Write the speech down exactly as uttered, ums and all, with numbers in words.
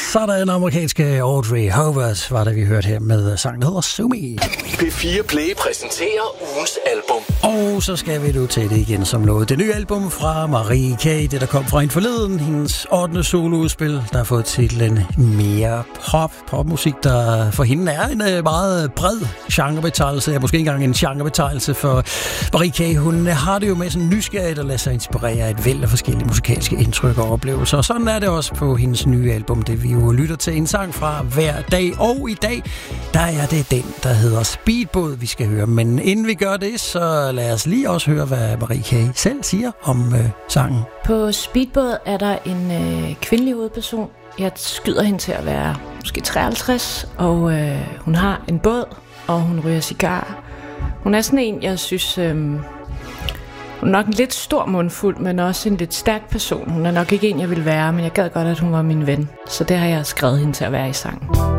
Sådan amerikanske Audrey Hopkins var det, vi hørte her med sangen, der hedder Sue Me. P fire Play præsenterer ugens album. Og så skal vi nu til det igen som noget. Det nye album fra Marie K., det der kom fra en forleden, hendes ottende soloudspil, der har fået titlen Mere Pop. Popmusik, der for hende er en meget bred genrebetegnelse, ja, måske ikke engang en genrebetegnelse for Marie K. Hun har det jo med sådan nysgerrigt at lade sig inspirere af et væld af forskellige musikalske indtryk og oplevelser. Og sådan er det også på hendes nye album, det vi jo lytter til en sang fra hver dag. Og i dag, der er det den, der hedder Speedbåd, vi skal høre. Men inden vi gør det, så lad os lige også høre, hvad Marie K. selv siger om øh, sangen. På Speedbåd er der en øh, kvindelig hovedperson. Jeg skyder hende til at være måske treoghalvtreds, og øh, hun har en båd, og hun ryger cigar. Hun er sådan en, jeg synes... Øh, Hun er nok en lidt stor mundfuld, men også en lidt stærk person. Hun er nok ikke en, jeg vil være, men jeg gad godt, at hun var min ven. Så det har jeg skrevet hende til at være i sangen.